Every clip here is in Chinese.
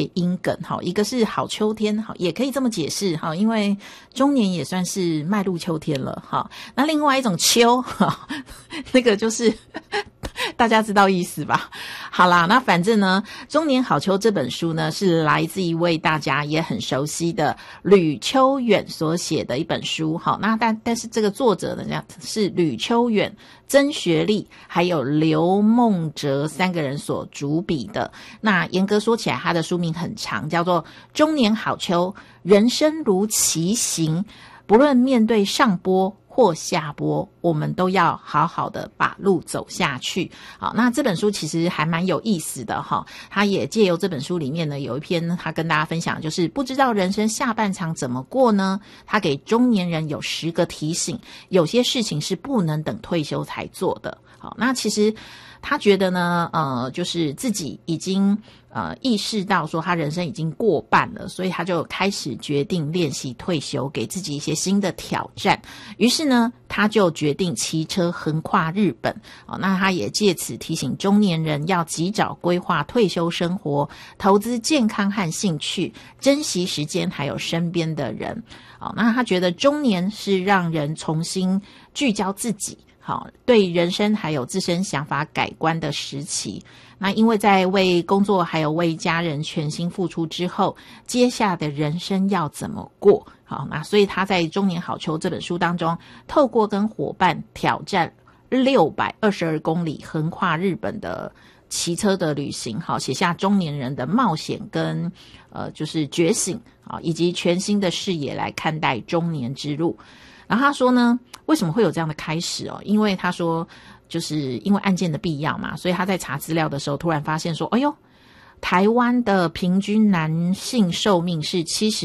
音梗，好，一个是好秋天，好，也可以这么解释，好，因为中年也算是迈入秋天了，好，那另外一种秋，好，那个就是大家知道意思吧？好啦，那反正呢，中年好秋这本书呢，是来自一位大家也很熟悉的吕秋远所写的一本书。好，那但是这个作者呢，是吕秋远、曾学历还有刘梦哲三个人所主笔的。那严格说起来，他的书名很长，叫做《中年好秋：人生如棋形，不论面对上波或下波，我们都要好好的把路走下去。好，那这本书其实还蛮有意思的哈，他也借由这本书里面呢，有一篇他跟大家分享，就是不知道人生下半场怎么过呢？他给中年人有10个提醒，有些事情是不能等退休才做的。好，那其实他觉得呢，就是自己已经意识到说他人生已经过半了，所以他就开始决定练习退休，给自己一些新的挑战。于是呢，他就决定骑车横跨日本。那他也借此提醒中年人要及早规划退休生活，投资健康和兴趣，珍惜时间还有身边的人。那他觉得中年是让人重新聚焦自己，好，对人生还有自身想法改观的时期。那因为在为工作还有为家人全心付出之后，接下来的人生要怎么过？好，那所以他在《中年好秋》这本书当中，透过跟伙伴挑战622公里横跨日本的骑车的旅行，好，写下中年人的冒险跟就是觉醒啊，以及全新的视野来看待中年之路。然后他说呢，为什么会有这样的开始哦？因为他说，就是因为案件的必要嘛，所以他在查资料的时候，突然发现说，哎呦，台湾的平均男性寿命是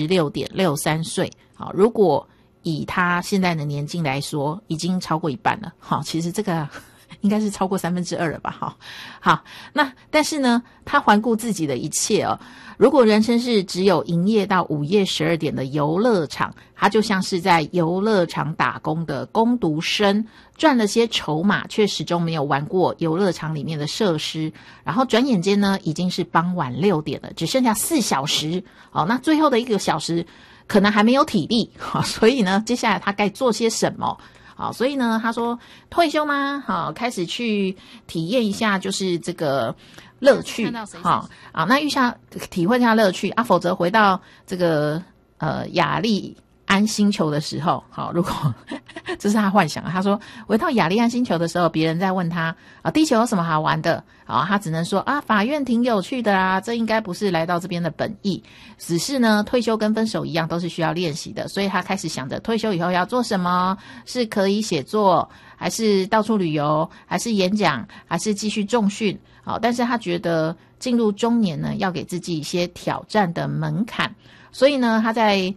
76.63岁。好，如果以他现在的年纪来说，已经超过一半了。好，其实这个应该是超过2/3了吧？好，那但是呢，他环顾自己的一切哦。如果人生是只有营业到午夜12点的游乐场，他就像是在游乐场打工的工读生，赚了些筹码，却始终没有玩过游乐场里面的设施。然后转眼间呢，已经是傍晚6点了，只剩下4小时。好，那最后的1个小时可能还没有体力。好，所以呢，接下来他该做些什么？好，所以呢，他说退休吗？好，开始去体验一下，就是这个乐趣。好啊，那体会一下乐趣啊，否则回到这个雅利安星球的时候，好，如果这是他幻想，他说回到雅利安星球的时候，别人在问他地球有什么好玩的？啊，他只能说法院挺有趣的啊，这应该不是来到这边的本意。只是呢，退休跟分手一样，都是需要练习的，所以他开始想着退休以后要做什么，是可以写作，还是到处旅游，还是演讲，还是继续重训。好，但是他觉得进入中年呢，要给自己一些挑战的门槛，所以呢，他在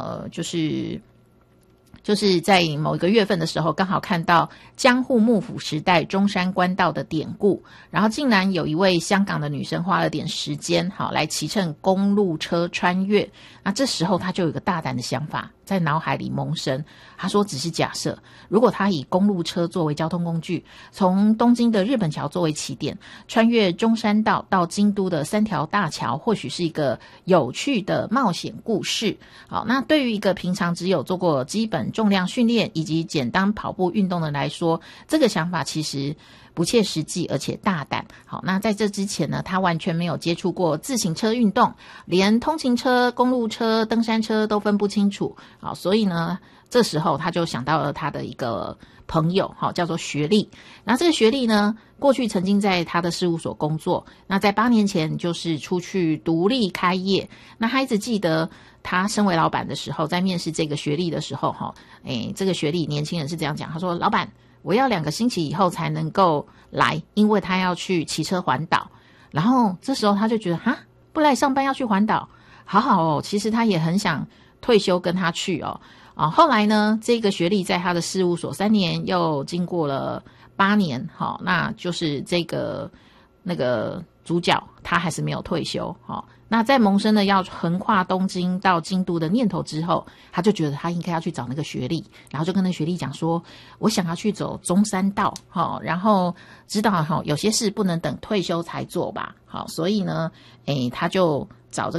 就是在某一个月份的时候，刚好看到江户幕府时代中山官道的典故，然后竟然有一位香港的女生花了点时间，好来骑乘公路车穿越。那这时候他就有一个大胆的想法在脑海里萌生，他说只是假设，如果他以公路车作为交通工具，从东京的日本桥作为起点，穿越中山道到京都的3条大桥，或许是一个有趣的冒险故事。好，那对于一个平常只有做过基本重量训练以及简单跑步运动的来说，这个想法其实不切实际而且大胆。好，那在这之前呢，他完全没有接触过自行车运动，连通勤车、公路车、登山车都分不清楚。好，所以呢，这时候他就想到了他的一个朋友，好，叫做学历。那这个学历呢，过去曾经在他的事务所工作，那在8年前就是出去独立开业。那他一直记得他身为老板的时候，在面试这个学历的时候，这个学历年轻人是这样讲，他说老板，我要2个星期以后才能够来，因为他要去骑车环岛。然后这时候他就觉得不来上班要去环岛，好好哦，其实他也很想退休跟他去哦。后来呢，这个学历在他的事务所3年，又经过了8年，好，那就是那个主角他还是没有退休，好， 那在萌生了要横跨东京到京都的念头之后，他就觉得他应该要去找那个学历，然后就跟那学历讲说，我想要去走中山道，然后知道有些事不能等退休才做吧，好，所以呢，他就找这个